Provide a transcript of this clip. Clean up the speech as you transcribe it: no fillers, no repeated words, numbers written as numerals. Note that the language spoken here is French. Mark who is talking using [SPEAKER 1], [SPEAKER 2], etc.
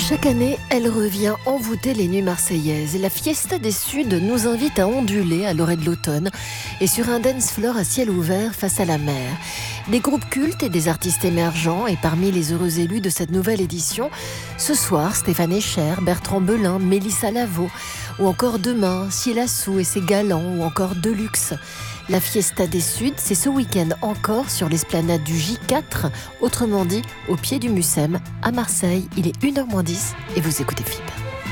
[SPEAKER 1] Chaque année, elle revient envoûter les nuits marseillaises. La Fiesta des Suds nous invite à onduler à l'orée de l'automne et sur un dance floor à ciel ouvert face à la mer. Des groupes cultes et des artistes émergents et parmi les heureux élus de cette nouvelle édition, ce soir, Stéphane Echer, Bertrand Belin, Mélissa Lavo ou encore demain, Sielassou et ses galants ou encore Deluxe. La Fiesta des Suds, c'est ce week-end encore sur l'esplanade du J4, autrement dit au pied du Mucem, à Marseille. Il est 1h moins 10 et vous écoutez FIP.